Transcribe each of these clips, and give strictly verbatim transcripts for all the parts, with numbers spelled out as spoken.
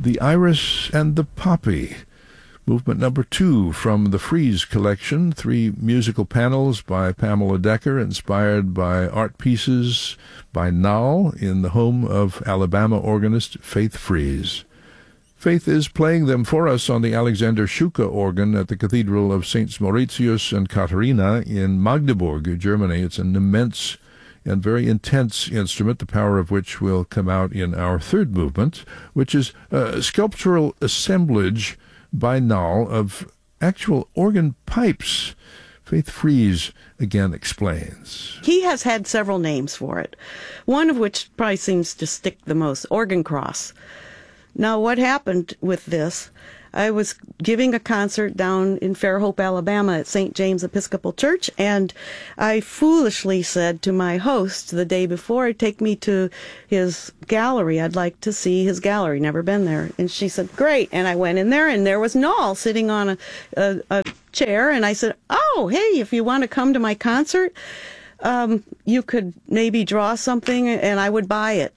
The Iris and the Poppy, movement number two from the Frieze collection, three musical panels by Pamela Decker, inspired by art pieces by Nall in the home of Alabama organist Faith Frieze. Faith is playing them for us on the Alexander Schucke organ at the Cathedral of Saints Mauritius and Katharina in Magdeburg, Germany. It's an immense and very intense instrument, the power of which will come out in our third movement, which is a sculptural assemblage by Nall of actual organ pipes. Faith Frieze again explains. He has had several names for it, one of which probably seems to stick the most, organ cross. Now, what happened with this, I was giving a concert down in Fairhope, Alabama at Saint James Episcopal Church, and I foolishly said to my host the day before, take me to his gallery. I'd like to see his gallery. Never been there. And she said, great. And I went in there, and there was Nall sitting on a, a, a chair, and I said, oh, hey, if you want to come to my concert, um, you could maybe draw something, and I would buy it.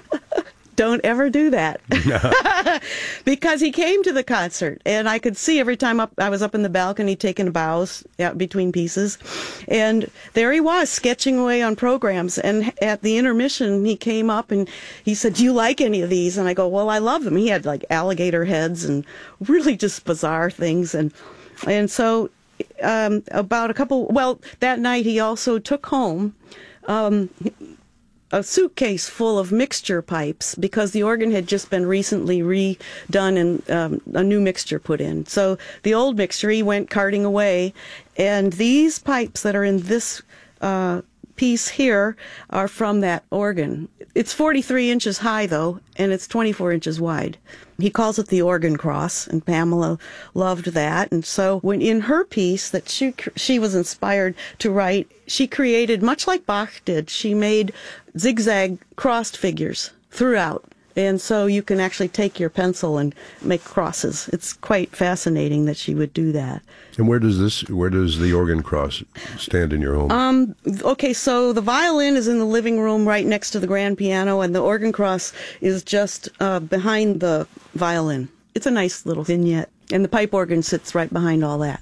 Don't ever do that. Because he came to the concert, and I could see every time up, I was up in the balcony taking bows out between pieces, and there he was sketching away on programs. And at the intermission, he came up and he said, do you like any of these? And I go, well, I love them. He had like alligator heads and really just bizarre things. And, and so um, about a couple, well, that night he also took home um, a suitcase full of mixture pipes, because the organ had just been recently redone and um, a new mixture put in. So the old mixture he went carting away, and these pipes that are in this uh, piece here are from that organ. It's forty-three inches high, though, and it's twenty-four inches wide. He calls it the organ cross, and Pamela loved that. And so when in her piece that she she was inspired to write, she created, much like Bach did, she made zigzag crossed figures throughout. And so you can actually take your pencil and make crosses. It's quite fascinating that she would do that. And where does this, where does the organ cross stand in your home? Um, okay, so the violin is in the living room right next to the grand piano, and the organ cross is just uh, behind the violin. It's a nice little vignette. And the pipe organ sits right behind all that.